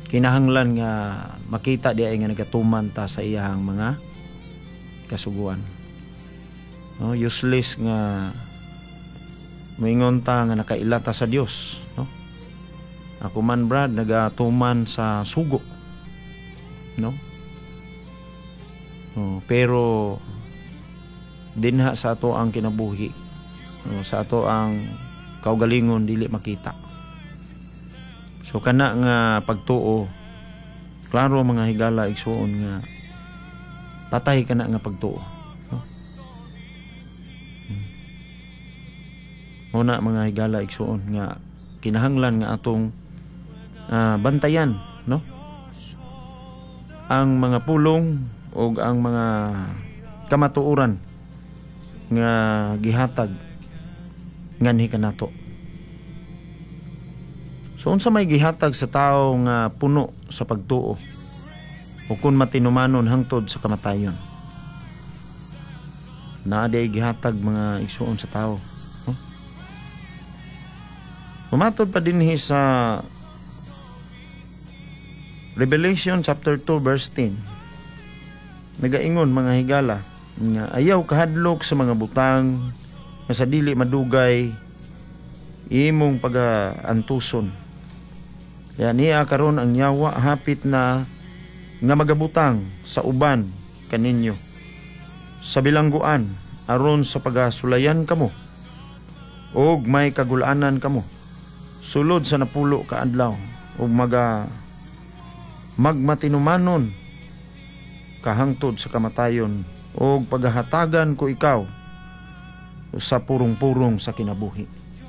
kinahanglan nga makita di ay nga nagatuman ta sa iyang mga kasuguan. No, useless nga moingon ta nga nakaila ta sa Dios, no? Ako man brad nagatuman sa sugo, no? Pero dinha sa ato ang kinabuhi, no, sa ato ang kaugalingon dili makita. So kana nga pagtuo, klaro mga higala igsuon nga patay kana nga pagtuo, no? Una mga higala igsuon nga kinahanglan nga atong bantayan, no, ang mga pulong o ang mga kamatuoran nga gihatag nganhi kanato. So unsa may gihatag sa tao nga puno sa pagtuo o kun matinumanon hangtod sa kamatayon? Naa day gihatag mga igsuon sa tao, no? Umatod pa dinhi sa Revelation chapter 2 verse 10. Nagaingon mga higala nga ayaw kahadlok sa mga butang nga sa dili madugay imong pag-antuson. Kaya niya karon ang yawa hapit na nga magabutang sa uban kaninyo sa bilangguan aron sa pagasulayan kamo og may kagulanan kamo sulod sa napulo ka adlaw og magmatinumanon kahangtod sa kamatayon o paghahatagan ko ikaw sa purong-purong sa kinabuhi.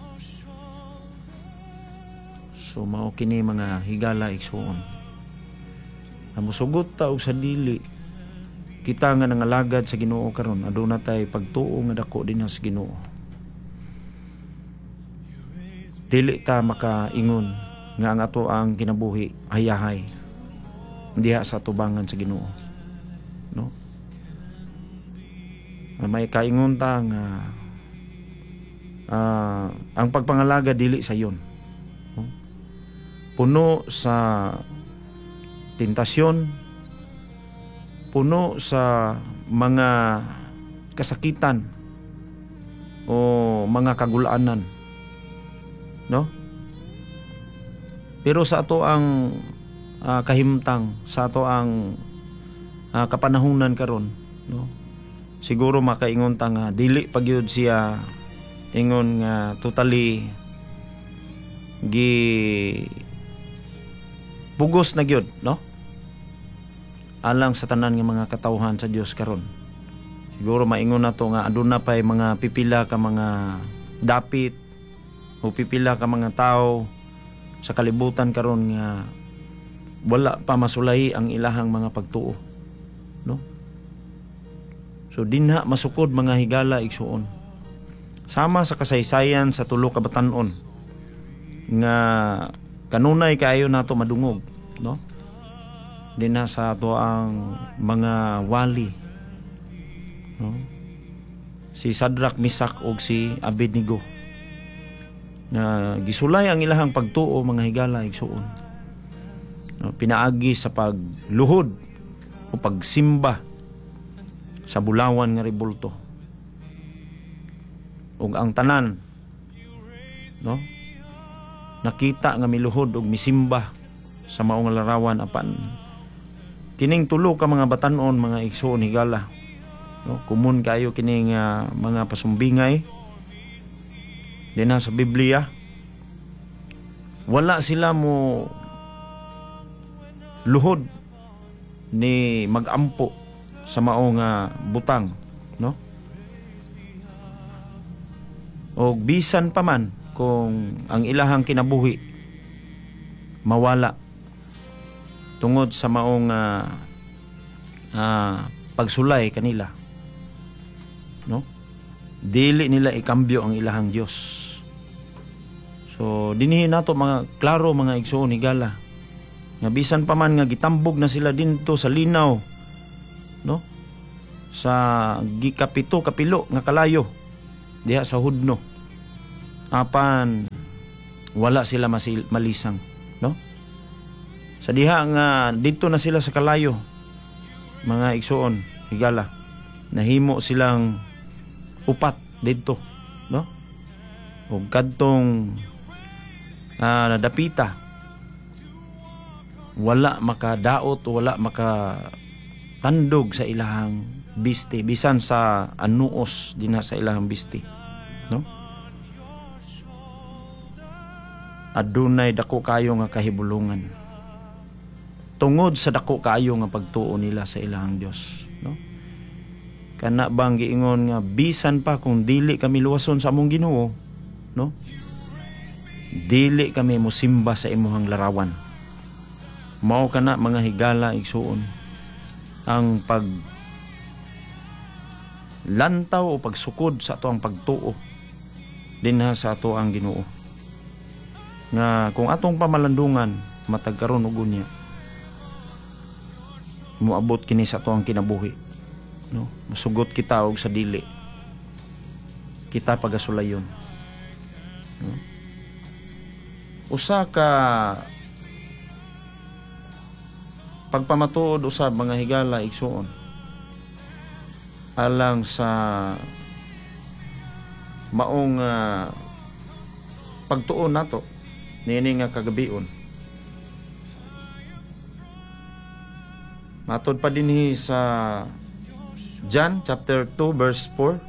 So mao kini mga higala igsuon. Amusugot ta og sa dili kita nga nangalagad sa Ginoo karon aduna tay pagtuo nga dako dinha sa Ginoo. Dili ta makaingon nga ang ato ang kinabuhi hayahay diha sa tubangan sa Ginoo, no? May kaingon ta nga ang pagpangalaga dili sa yon, no? Puno sa tentasyon, puno sa mga kasakitan o mga kagulanan, no? Pero sa ato ang kahimtang, sa ato ang kapanahunan karon, no, siguro makaingon ta nga dili pagyud siya ingon nga totally pugos na gyud, no, alang sa tanan nga mga katawhan sa Dios karon. Siguro maingon nato nga aduna pay mga pipila ka mga dapit o pipila ka mga tao sa kalibutan karon nga wala pa masulay ang ilahang mga pagtuo, no? So dinha masukod mga higala igsuon. Sama sa kasaysayan sa tulo ka batan-on nga kanunay kaayo nato madungog, no? Dinha sa ato ang mga wali, no? Si Sadrak, Misak ug si Abednego na gisulay ang ilahang pagtuo mga higala igsuon. No, pinaagi sa pagluhod o pagsimba sa bulawan nga rebulto. Ug ang tanan, no, nakita nga miluhod ug misimba sa maong larawan apan kining tulo ka mga batan-on mga igsoon higala, no, kumun kayo kining mga pasumbingay dinha sa Biblia. Wala sila mo luhod ni magampo sa maong butang, no? O bisan pa man kung ang ilahang kinabuhi mawala tungod sa maong pagsulay kanila, no? Dili nila ikambyo ang ilahang Dios. So dinhi nato mga klaro mga igsoon higala nga bisan pa man nga gitambog na sila dinto sa linaw, no, sa gikapito kapilo nga kalayo diha sa hudno, apan wala sila malisang, no? Sa diha nga dito na sila sa kalayo, mga igsoon, higala, nahimo silang upat dito, no? O kadtong nadapita, wala makadaot o wala makatandog sa ilahang bisti, bisan sa anuos dinha sa ilahang bisti, no? Adunay dako kayo nga kahibulungan tungod sa dako kayo nga pagtuo nila sa ilahang Dios, no? Kana bang giingon nga bisan pa kung dili kami luwason sa among Ginoo, no? Dili kami mosimba sa imuhang larawan. Mao kana mga higala igsuon ang pag lantaw o pagsukod sa ato ang pagtuo dinha sa ato ang Ginoo. Nga kung atong pamalandungan matag karon ug unya, moabot kini sa ato ang kinabuhi, no? Musugot kita og sa dili kita pagasulayon, no? Usa ka pagpamatuod usab mga higala igsuon alang sa maong pagtuon nato nini nga kagabion. Matod pa dinhi sa John chapter 2 verse 4,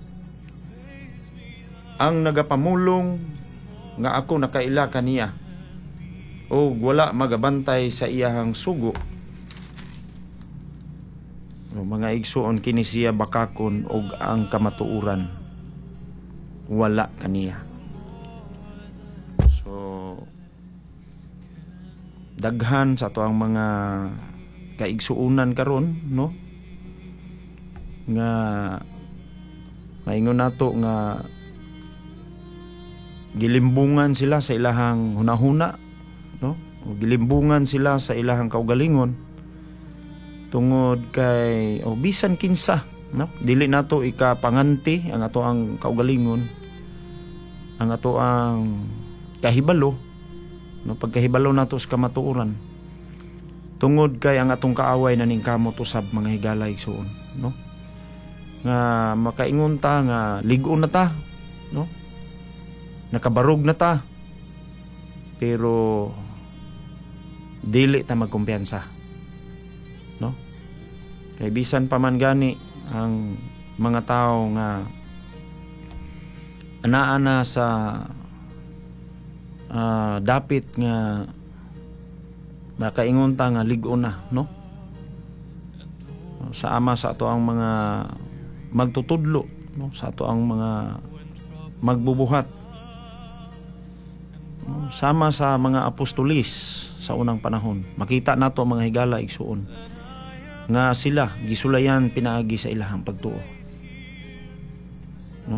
ang nagapamulong nga ako nakaila kaniya o wala magabantay sa iyahang sugo. O mga igsuon kini siya bakakon og ang kamatuuran wala kaniya. So daghan sa ato ang mga kaigsuunan karon, no? Nga maingon nato nga gilimbungan sila sa ilahang hunahuna, no? O gilimbungan sila sa ilahang kaugalingon tungod kay bisan kinsa, no? Dili nato ikapanganti ang ato ang kaugalingon, ang ato ang kahibalo, no? Pagkahibalo nato sa kamatuoran tungod kay ang atong kaaway na ningkamot usab mga higala igsuon, no? Nga makaingon ta nga lig-on na ta, no? Nakabarog na ta, pero dili ta magkumpiyansa, no? Kay bisan pa man gani ang mga tao nga anaa na sa dapit nga makaingon ta nga lig-on na, no? Sa ama sa ato ang mga magtutudlo, no? Sa ato ang mga magbubuhat, no? Sama sa mga apostolis sa unang panahon, makita nato mga higala igsuon nga sila gisulayan pinaagi sa ilahang pagtuo, no?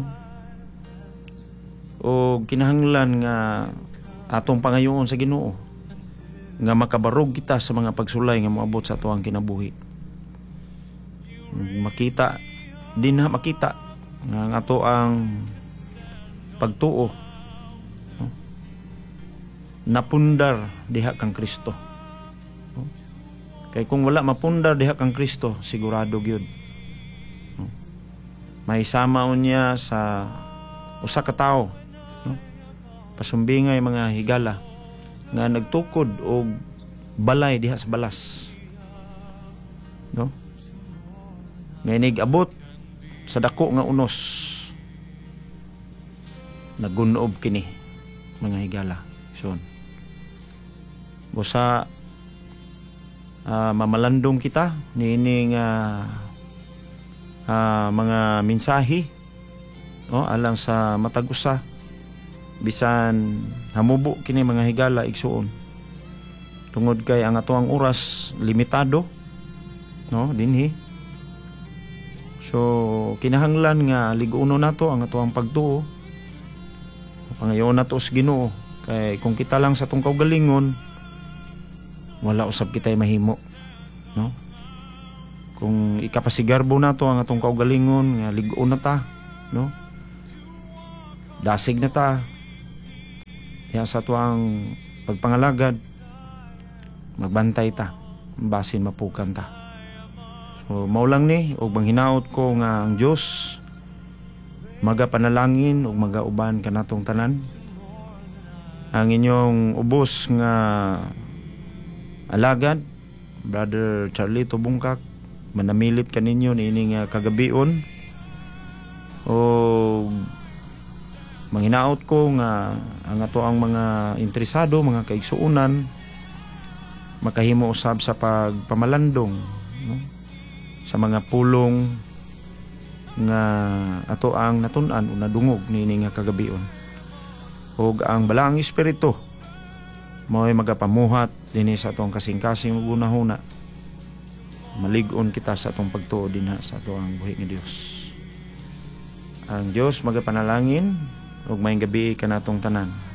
O kinahanglan nga atong pangayoon sa Ginoo nga makabarog kita sa mga pagsulay nga moabot sa ato ang kinabuhi. Makita nga ang ato ang pagtuo, no? Napundar diha kang Kristo, no? Kay kung wala mapundar diha kang Kristo, sigurado gyud, no? May sama unya sa usa ka tawo, no? Pasumbingay mga higala nga nagtukod og balay diha sa balas, no? Ngayon abot sa dako nga unos, nagunob kini mga higala. So busa mamalandong kita niining mga mensahe, no? Alang sa matag usa, bisan hamubo kini mga higala igsuon tungod kay ang atoang oras limitado, no? Dinhi, so kinahanglan nga lig-uno nato ang atoang pagtuo, pangayoon nato sa Ginoo, kay kung kita lang sa atong kaugalingon wala usab kitay mahimo, no? Kung ikapasigarbo nato ang atong kaugalingon nga lig-on na ta, no? Dasig na ta diha sa ato ang pagpangalagad, magbantay ta basin mapukan ta. So mao lang ni og manghinaot ko nga ang Dios magapanalangin ug magauban kanatong tanan. Ang inyong ubos nga alagad Brother Charlito Bungkak manamilit kaninyo niini nga kagabion o manghinaot ko nga ang ato ang mga interesado, mga kaigsuunan makahimo usab sa pagpamalandong, no? Sa mga pulong nga ato ang natun-an o nadungog niini nga kagabion. Ug ang balaang espiritu mao'y magapamuhat dinhi sa atong kasing-kasing ug hunahuna. Malig-on kita sa atong pagtuo dinha sa ato ang buhi nga Dios. Ang Dios magapanalangin ug maayong gabi kanatong tanan.